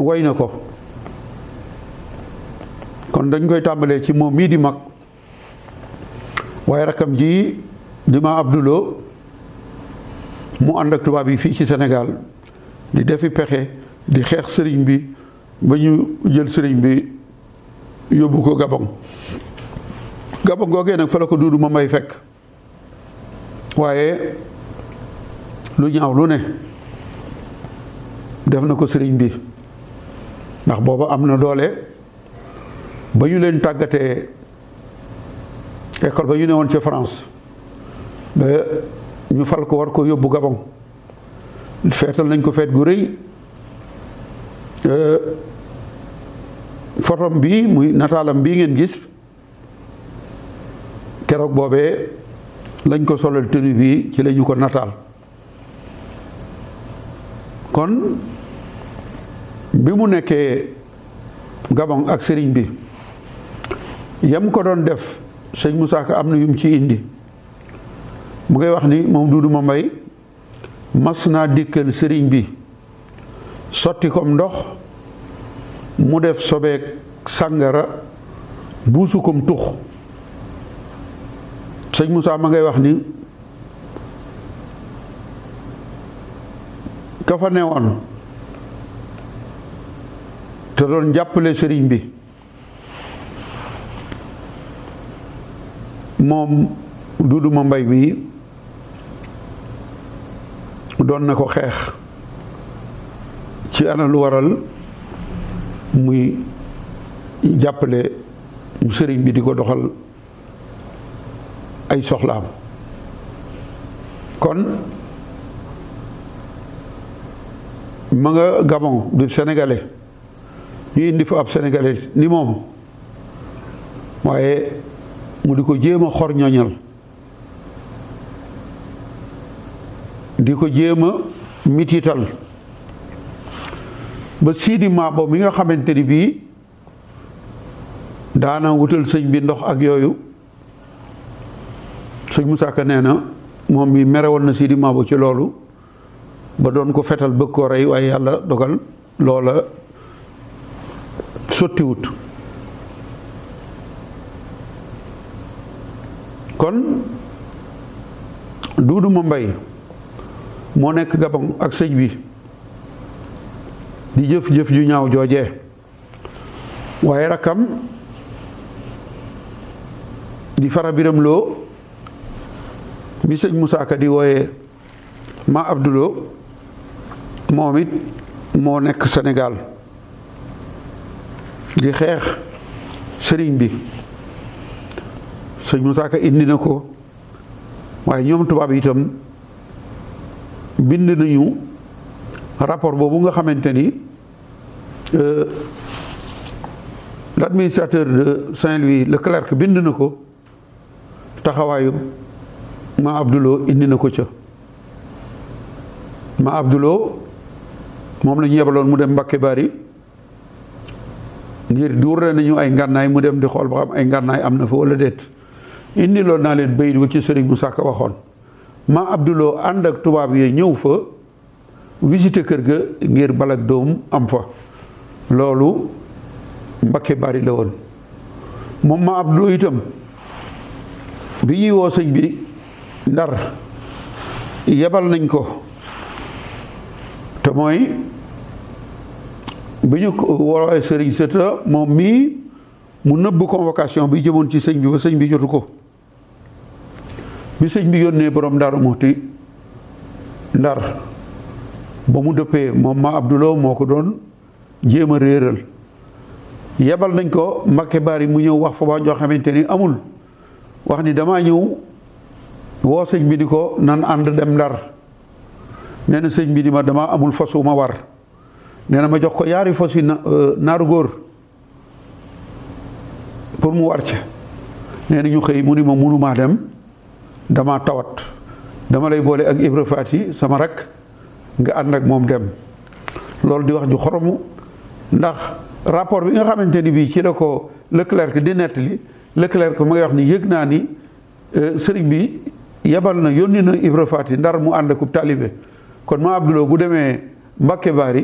way na ko. kon dañ koy tàmbalee ci moom mii di mag waaye rakam ji di ma Abdoulo mu ànd ak tubaab yi fii ci Sénégal di defi pexe di xeex sëriñ bi ba ñu jël sëriñ bi yóbbu ko Gabon. Gabon googee nag fa la ko Duudu ma may fekk waaye lu ñaaw lu ne def na ko sëriñ bi ndax booba am na doole ba ñu leen tàggatee école ba ñu ne woon ca France ba ñu fal ko war ko yóbbu Gabon feetal nañ ko feet gu rëy fotom bi muy nataalam bii ngeen gis keroog boobee lañ ko solal tenue bi ci lañu ko nataal. kon bi mu nekkee Gabon ak sëriñ bi yam ko doon def sëñ Moussa Ka am na yum ci indi mu ngay wax ni moom Duudu ma mbay mas naa dikkal sëriñ bi sotti kom ndox mu def sobeek sàngara buusu kom tux. sëñ Moussa ma ngay wax ni ka fa newoon te doon jàppale sëriñ bi moom Duudu ma mbay bi doon na ko xeex ci ana lu waral muy jàppale sëriñ bi di ko doxal ay soxlaam. kon ma nga Gabon du sénégalais ñu indi fa ab sénégalais ni moom waaye mu di ko jéem a xor ñoñal di ko jéem a mitital ba Sidi Maabo mi nga xamante ni bii daana wutal sëñ bi ndox ak yooyu sëñ Moussa Ka nee na moom mi merewoon na Sidi Maabo ci loolu ba doon ko fetal bëgg koo rey waaye yàlla dogal loola sottiwut. kon Duudu ma mbay moo nekk Gabon ak sëñ bi di jëf-jëf ju ñaaw joojee waaye rakkam di Fara Biram Lo mi sëñ Moussa Ka di wooye ma Abdoulo moom it moo nekk Sénégal di xeex sëriñ bi. sëñ Moussa Ka indi na ko waaye ñoom tubaab itam bind nañu rapport boobu nga xamante ni l'administrateur de Saint-Louis Leclerc bind na ko taxawaayu ma Abdoulo indi na ko ca. ma Abdoulo moom la ñu yebaloon mu dem Mbakke Bari ngir duur nañu ay ngànnaay mu dem di xool ba xam ay ngànnaay am na fa wala déet. indi loolu naa leen bayit wa ci sëriñ Moussa Ka waxoon ma Abdoulo ànd ak tubaab yi ñëw fa visité kër ga ngir balak doom am fa loolu Mbakke Bari la woon. moom ma Abdoulo itam bi ñuy woo sëñ bi Ndar yebal nañ ko te mooy bi ñu woowee sëriñ Sëta moom mii mu nëbb convocation bi jëmoon ci sëñ bi ba sëñ bi jotu ko. bi sëñ bi yónnee borom Daaru Muxti Ndar ba mu dëppee moom ma Abdoulo moo ko doon jéem a réeral yebal nañ ko Mbakke Bari mu ñëw wax fa ba joo xamante ni amul wax ni damaa ñëw woo sëñ bi di ko nan ànd dem Ndar nee na sëñ bi di ma damaa amul fas wu ma war nee na ma jox ko yaari fas yi naaru góor pour mu war ca nee na ñu xëy mu ni ma munumaa dem dama tawat dama lay boole ak Ibra Faati sama rak nga ànd ak moom dem. loolu di wax ju xoromu ndax rapport bi nga xamante ni bii ci la ko Leclerc di nettali Leclerc ma ngay wax ni yëg naa ni sëriñ bi yebal na yónni na Ibra Faati Ndar mu ànd ak taalibe kon ma Abdoulo bu demee Mbakke Bari